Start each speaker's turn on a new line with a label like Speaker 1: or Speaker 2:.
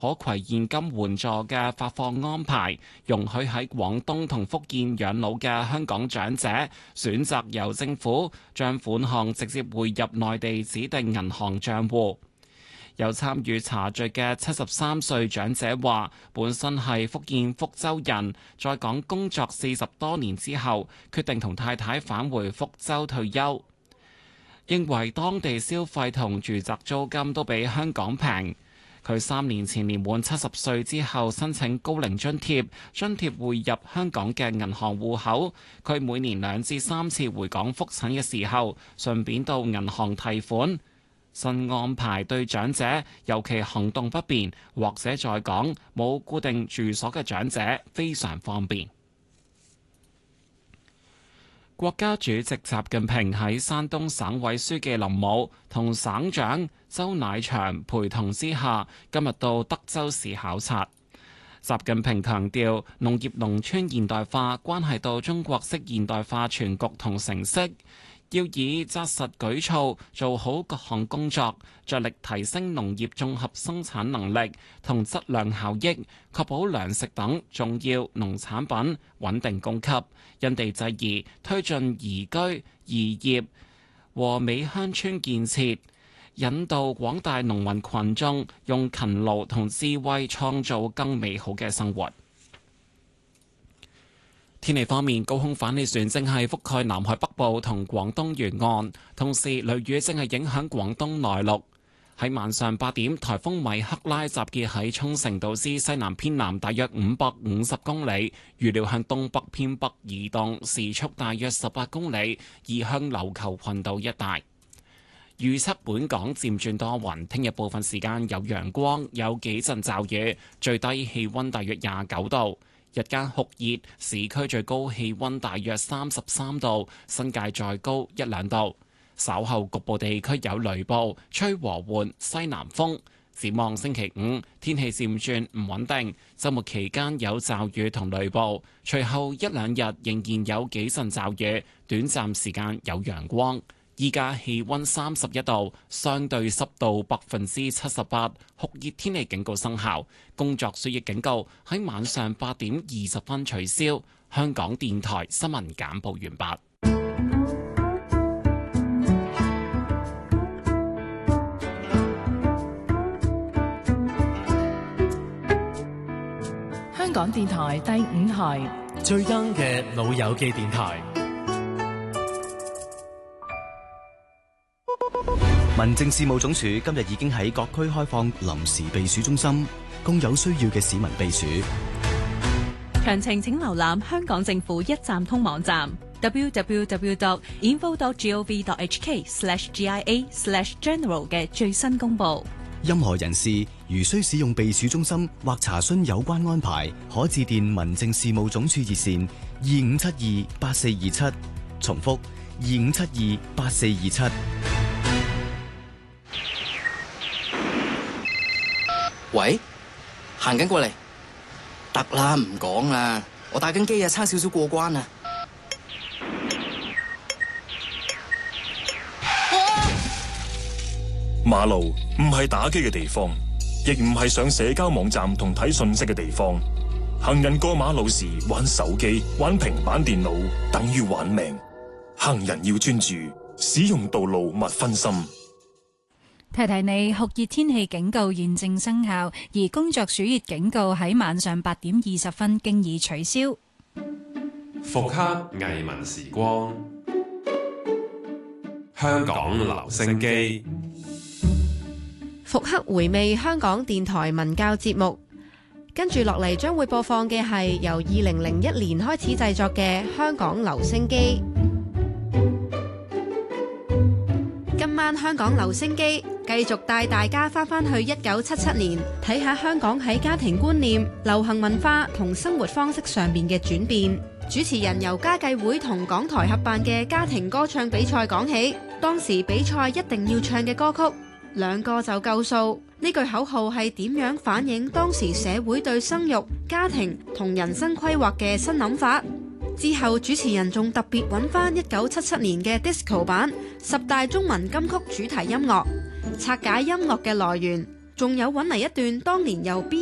Speaker 1: 可攜現金援助嘅發放安排，容許喺廣東同福建養老嘅香港長者選擇由政府將款項直接匯入內地指定銀行帳戶。有參與查罪嘅73歲長者話，本身係福建福州人，在港工作40多年之後，決定同太太返回福州退休，認為當地消費同住宅租金都比香港平。佢3年前年滿70歲之後申請高齡津貼，津貼匯入香港嘅銀行戶口。佢每年2至3次回港覆診嘅時候，順便到銀行提款。新安排對長者，尤其行動不便或者在港冇固定住所嘅長者非常方便。國家主席習近平喺山東省委書記林武同省長周乃祥陪同之下，今日到德州市考察。習近平強調，農業農村現代化關係到中國式現代化全局同成色，要以紮實舉措做好各項工作，着力提升農業綜合生產能力同質量效益，確保糧食等重要農產品穩定供給，因地制宜推進宜居宜業和美鄉村建設，引導廣大農民群眾用勤勞同智慧創造更美好嘅生活。天氣方面，高空反氣旋正係覆蓋南海北部同廣東沿岸，同時雷雨正係影響廣東內陸。喺晚上8點，颱風米克拉集結喺沖繩島之西南偏南大約550公里，預料向東北偏北移動，時速大約18公里，移向琉球群島一帶。預測本港漸轉多雲，聽日部分時間有陽光，有幾陣驟雨，最低氣溫大約29度。日間酷熱，市區最高氣溫大約33度，新界再高1-2度。稍後局部地區有雷暴，吹和緩西南風。展望星期5，天氣漸轉唔穩定，週末期間有驟雨同雷暴，隨後1-2日仍然有幾陣驟雨，短暫時間有陽光。依家氣溫31度，相對濕度78%，酷熱天氣警告生效，工作暑熱警告喺晚上8點20分取消。香港電台新聞簡報完畢。
Speaker 2: 香港電台第5台
Speaker 3: 最 young 嘅老友記電台。
Speaker 4: 民政事務總署今日已經喺各區開放臨時避暑中心，供有需要嘅市民避暑。
Speaker 5: 詳情請瀏覽香港政府一站通網站 www.info.gov.hk/GIA/general 嘅最新公佈。
Speaker 4: 任何人士如需使用避暑中心或查詢有關安排，可致電民政事務總署熱線25728427，重複25728427。
Speaker 6: 喂，行緊過嚟，得啦，唔講啦，我打緊機啊，差少少過關啊！
Speaker 7: 馬路唔係打機嘅地方，亦唔係上社交網站同睇信息嘅地方。行人過馬路時玩手機、玩平板電腦，等於玩命。行人要專注，使用道路勿分心。
Speaker 8: 提提你，酷熱天氣警告現正生效，而工作暑熱警告喺晚上8點20分經已取消。
Speaker 9: 復刻藝文時光，香港留聲機，
Speaker 10: 復刻回味香港電台文教節目。跟住落嚟將會播放嘅係由2001年開始製作嘅《香港留聲機》。今晚香港留聲機繼續帶大家翻去1977年，睇下香港喺家庭觀念、流行文化同生活方式上面嘅轉變。主持人由家計會同港台合辦嘅家庭歌唱比賽講起，當時比賽一定要唱嘅歌曲2個就夠數。呢句口號係點樣反映當時社會對生育、家庭同人生規劃嘅新諗法？之後主持人仲特別揾翻1977年嘅 disco 版10大中文金曲主題音樂，拆解音樂嘅來源， 仲有揾嚟一段當年由 B